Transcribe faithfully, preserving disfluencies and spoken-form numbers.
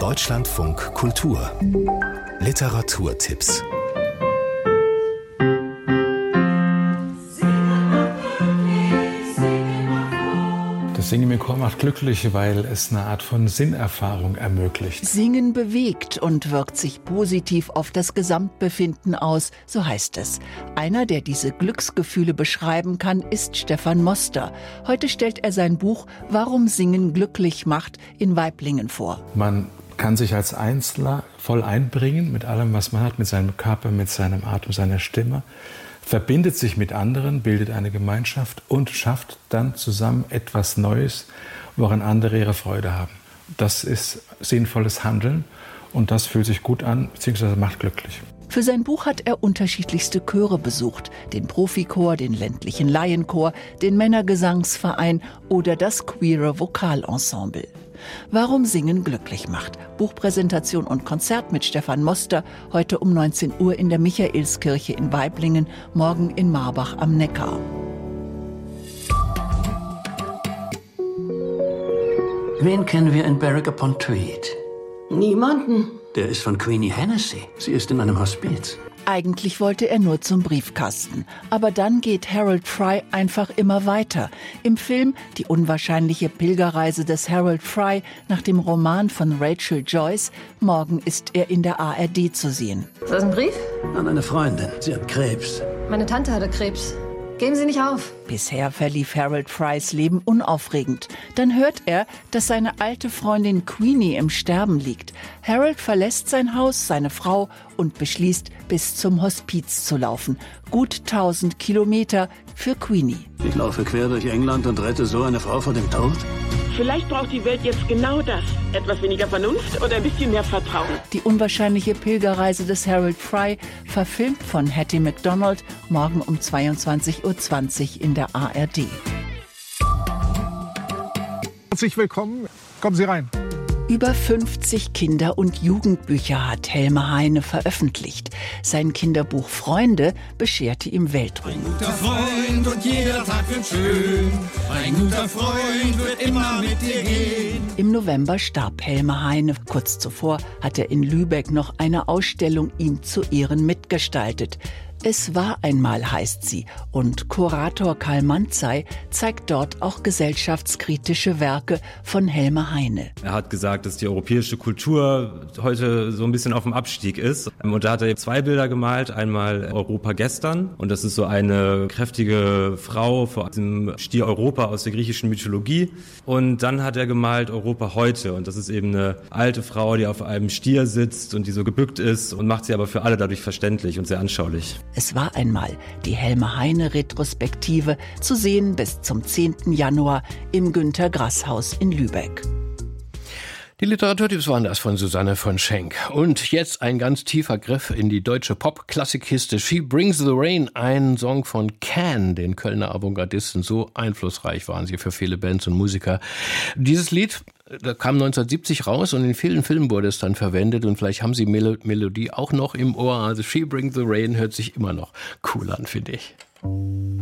Deutschlandfunk Kultur Literaturtipps. Das Singen im Chor macht glücklich, weil es eine Art von Sinnerfahrung ermöglicht. Singen bewegt und wirkt sich positiv auf das Gesamtbefinden aus, so heißt es. Einer, der diese Glücksgefühle beschreiben kann, ist Stefan Moster. Heute stellt er sein Buch »Warum Singen glücklich macht« in Waiblingen vor. Man kann sich als Einzelner voll einbringen mit allem, was man hat, mit seinem Körper, mit seinem Atem, seiner Stimme, verbindet sich mit anderen, bildet eine Gemeinschaft und schafft dann zusammen etwas Neues, woran andere ihre Freude haben. Das ist sinnvolles Handeln und das fühlt sich gut an bzw. macht glücklich. Für sein Buch hat er unterschiedlichste Chöre besucht. Den Profichor, den ländlichen Laienchor, den Männergesangsverein oder das queere Vokalensemble. Warum Singen glücklich macht. Buchpräsentation und Konzert mit Stefan Moster, heute um neunzehn Uhr in der Michaelskirche in Waiblingen, morgen in Marbach am Neckar. Wen kennen wir in Berwick-upon-Tweed? Niemanden. Der ist von Queenie Hennessy. Sie ist in einem Hospiz. Eigentlich wollte er nur zum Briefkasten. Aber dann geht Harold Fry einfach immer weiter. Im Film Die unwahrscheinliche Pilgerreise des Harold Fry nach dem Roman von Rachel Joyce. Morgen ist er in der A R D zu sehen. Ist das ein Brief? An eine Freundin. Sie hat Krebs. Meine Tante hatte Krebs. Geben Sie nicht auf. Bisher verlief Harold Frys Leben unaufregend. Dann hört er, dass seine alte Freundin Queenie im Sterben liegt. Harold verlässt sein Haus, seine Frau und beschließt, bis zum Hospiz zu laufen. Gut tausend Kilometer für Queenie. Ich laufe quer durch England und rette so eine Frau vor dem Tod? Vielleicht braucht die Welt jetzt genau das. Etwas weniger Vernunft oder ein bisschen mehr Vertrauen. Die unwahrscheinliche Pilgerreise des Harold Fry, verfilmt von Hattie McDonald, morgen um zweiundzwanzig Uhr zwanzig in der A R D. Herzlich willkommen. Kommen Sie rein. Über fünfzig Kinder- und Jugendbücher hat Helme Heine veröffentlicht. Sein Kinderbuch Freunde bescherte ihm Weltruhm. Ein guter Freund und jeder Tag wird schön. Ein guter Freund wird immer mit dir gehen. Im November starb Helme Heine. Kurz zuvor hat er in Lübeck noch eine Ausstellung ihm zu Ehren mitgestaltet. Es war einmal, heißt sie, und Kurator Karl Manzey zeigt dort auch gesellschaftskritische Werke von Helme Heine. Er hat gesagt, dass die europäische Kultur heute so ein bisschen auf dem Abstieg ist. Und da hat er zwei Bilder gemalt. Einmal Europa gestern. Und das ist so eine kräftige Frau vor dem Stier Europa aus der griechischen Mythologie. Und dann hat er gemalt Europa heute. Und das ist eben eine alte Frau, die auf einem Stier sitzt und die so gebückt ist und macht sie aber für alle dadurch verständlich und sehr anschaulich. Es war einmal die Helme Heine Retrospektive, zu sehen bis zum zehnten Januar im Günter-Grass-Haus in Lübeck. Die Literaturtipps waren das von Susanne von Schenk. Und jetzt ein ganz tiefer Griff in die deutsche Pop-Klassikkiste. She Brings the Rain, ein Song von Can, den Kölner Avantgardisten. So einflussreich waren sie für viele Bands und Musiker. Dieses Lied das kam neunzehnhundertsiebzig raus und in vielen Filmen wurde es dann verwendet. Und vielleicht haben Sie Mel- Melodie auch noch im Ohr. Also She Brings the Rain hört sich immer noch cool an, finde ich.